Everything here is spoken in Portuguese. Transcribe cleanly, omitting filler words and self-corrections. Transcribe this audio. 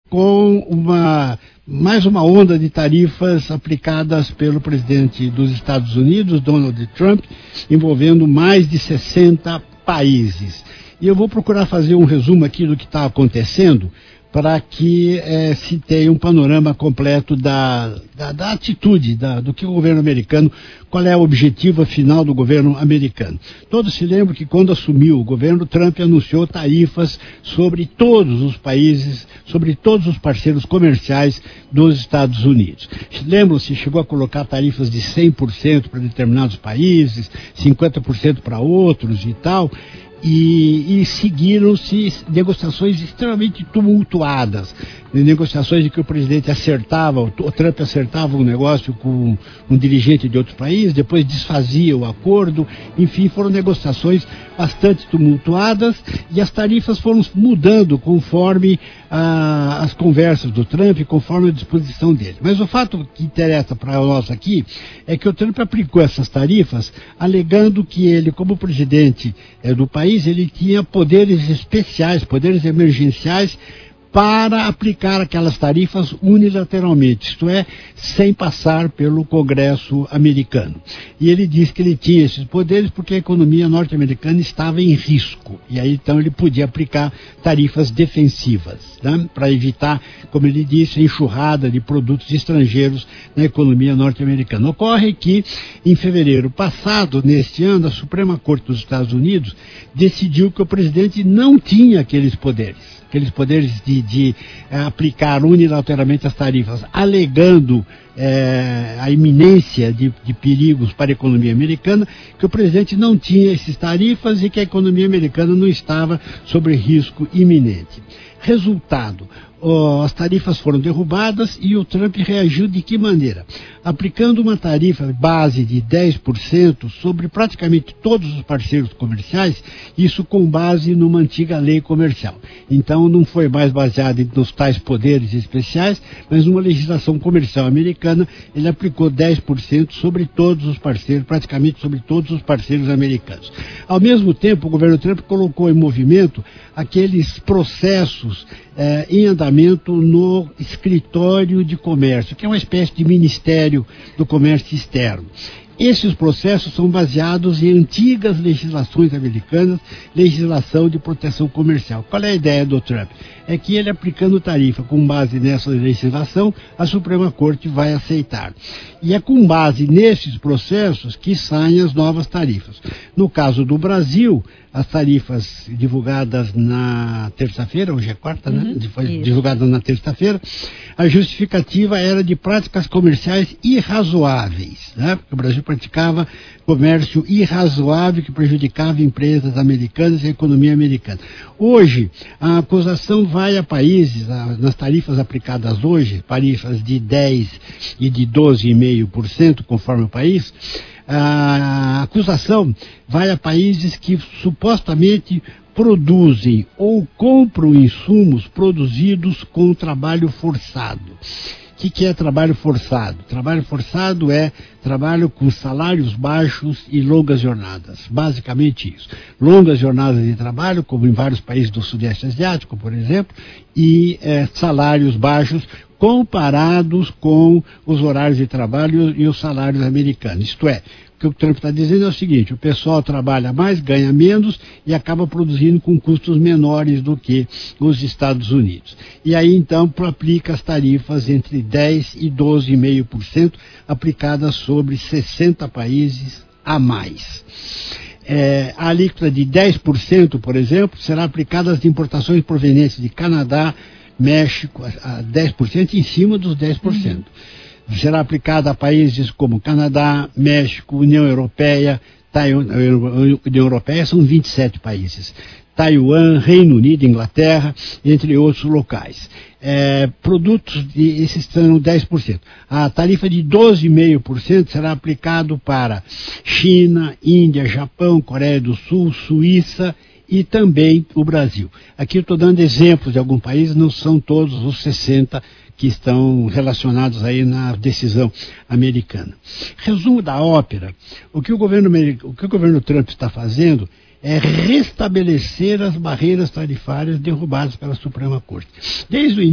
com mais uma onda de tarifas aplicadas pelo presidente dos Estados Unidos, Donald Trump, envolvendo mais de 60 países. E eu vou procurar fazer um resumo aqui do que está acontecendo, para que se tenha um panorama completo da atitude, do que o governo americano, qual é o objetivo final do governo americano. Todos se lembram que quando assumiu o governo, Trump anunciou tarifas sobre todos os países, sobre todos os parceiros comerciais dos Estados Unidos. Lembram-se, chegou a colocar tarifas de 100% para determinados países, 50% para outros e tal. E seguiram-se negociações extremamente tumultuadas, negociações em que o presidente o Trump acertava um negócio com um dirigente de outro país, depois desfazia o acordo, enfim, foram negociações bastante tumultuadas e as tarifas foram mudando conforme as conversas do Trump, conforme a disposição dele. Mas o fato que interessa para nós aqui é que o Trump aplicou essas tarifas alegando que ele, como presidente do país, ele tinha poderes especiais, poderes emergenciais para aplicar aquelas tarifas unilateralmente, isto é, sem passar pelo Congresso americano. E ele disse que ele tinha esses poderes porque a economia norte-americana estava em risco. E aí, então, ele podia aplicar tarifas defensivas, né, para evitar, como ele disse, a enxurrada de produtos estrangeiros na economia norte-americana. Ocorre que, em fevereiro passado, neste ano, a Suprema Corte dos Estados Unidos decidiu que o presidente não tinha aqueles poderes de aplicar unilateralmente as tarifas, alegando a iminência de perigos para a economia americana, que o presidente não tinha essas tarifas e que a economia americana não estava sob risco iminente. Resultado, as tarifas foram derrubadas e o Trump reagiu de que maneira? Aplicando uma tarifa base de 10% sobre praticamente todos os parceiros comerciais, isso com base numa antiga lei comercial. Então não foi mais baseado nos tais poderes especiais, mas numa legislação comercial americana, ele aplicou 10% sobre todos os parceiros, praticamente sobre todos os parceiros americanos. Ao mesmo tempo, o governo Trump colocou em movimento aqueles processos em andamento no escritório de comércio, que é uma espécie de ministério do comércio externo. Esses processos são baseados em antigas legislações americanas, legislação de proteção comercial. Qual é a ideia do Trump? É que ele, aplicando tarifa com base nessa legislação, a Suprema Corte vai aceitar. E é com base nesses processos que saem as novas tarifas. No caso do Brasil, as tarifas divulgadas na terça-feira, hoje é quarta, né? Foi divulgada na terça-feira, a justificativa era de práticas comerciais irrazoáveis, né? Porque o Brasil praticava comércio irrazoável que prejudicava empresas americanas e a economia americana. Hoje, a acusação vai a países, nas tarifas aplicadas hoje, tarifas de 10% e de 12,5%, conforme o país, a acusação vai a países que supostamente produzem ou compram insumos produzidos com trabalho forçado. O que é trabalho forçado? Trabalho forçado é trabalho com salários baixos e longas jornadas. Basicamente isso. Longas jornadas de trabalho, como em vários países do Sudeste Asiático, por exemplo, e salários baixos comparados com os horários de trabalho e os salários americanos. Isto é, o que o Trump está dizendo é o seguinte: o pessoal trabalha mais, ganha menos e acaba produzindo com custos menores do que os Estados Unidos. E aí, então, aplica as tarifas entre 10% e 12,5% aplicadas sobre 60 países a mais. A alíquota de 10%, por exemplo, será aplicada às importações provenientes de Canadá, México, a 10% em cima dos 10%. Será aplicada a países como Canadá, México, União Europeia, União Europeia são 27 países, Taiwan, Reino Unido, Inglaterra, entre outros locais. Produtos, esses são 10%. A tarifa de 12,5% será aplicado para China, Índia, Japão, Coreia do Sul, Suíça e também o Brasil. Aqui eu estou dando exemplos de alguns países, não são todos os 60 que estão relacionados aí na decisão americana. Resumo da ópera: o que o governo Trump está fazendo é restabelecer as barreiras tarifárias derrubadas pela Suprema Corte. Desde o